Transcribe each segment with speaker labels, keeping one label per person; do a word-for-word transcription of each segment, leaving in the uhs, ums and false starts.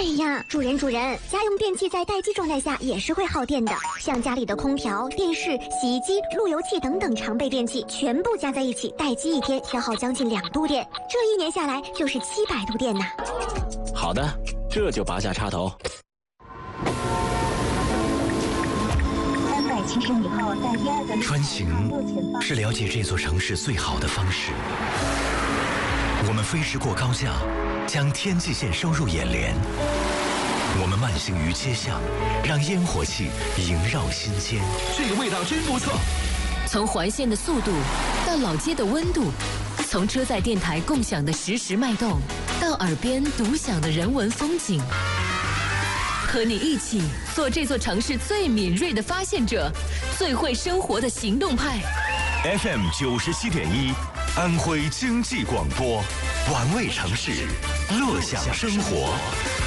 Speaker 1: 呀，主人主人，家用电器在待机状态下也是会耗电的，像家里的空调、电视、洗衣机、路由器等等常备电器，全部加在一起待机一天，消耗将近两度电，这一年下来就是七百度电呢。
Speaker 2: 好的，这就拔下插头。
Speaker 3: 三百七十米后在第二个
Speaker 4: 穿行是了解这座城市最好的方式。我们飞驰过高架，将天际线收入眼帘。我们慢行于街巷，让烟火气萦绕心间。
Speaker 5: 这个味道真不错。
Speaker 6: 从环线的速度到老街的温度，从车载电台共享的实时脉动，到耳边独享的人文风景。和你一起做这座城市最敏锐的发现者，最会生活的行动派。
Speaker 7: F M 九十七点一，安徽经济广播，玩味城市，乐享生活。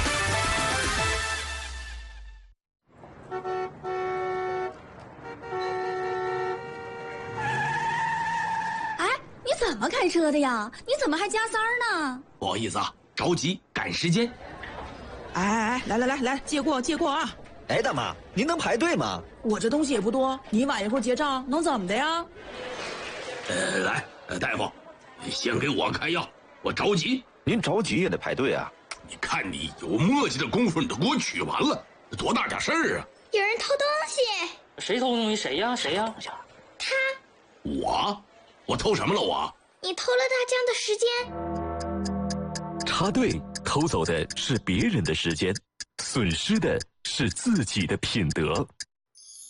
Speaker 8: 哎，你怎么开车的呀？你怎么还加塞儿呢？
Speaker 5: 不好意思啊，着急赶时间。
Speaker 9: 哎哎哎，来来来来，借过借过啊！
Speaker 10: 哎，大妈，您能排队吗？
Speaker 9: 我这东西也不多，你晚一会儿结账能怎么的呀？
Speaker 5: 呃，来，呃，大夫，先给我开药，我着急。
Speaker 10: 您着急也得排队啊！
Speaker 5: 你看你有墨迹的功夫，你都给我取完了，多大点事儿啊！
Speaker 1: 有人偷东西，
Speaker 11: 谁偷东西？谁呀？谁呀？
Speaker 1: 他，
Speaker 5: 我，我偷什么了？我，
Speaker 1: 你偷了大江的时间。
Speaker 7: 插队偷走的是别人的时间，损失的是自己的品德。